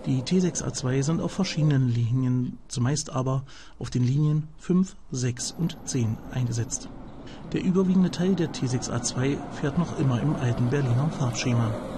Die T6A2 sind auf verschiedenen Linien, zumeist aber auf den Linien 5, 6 und 10 eingesetzt. Der überwiegende Teil der T6A2 fährt noch immer im alten Berliner Farbschema.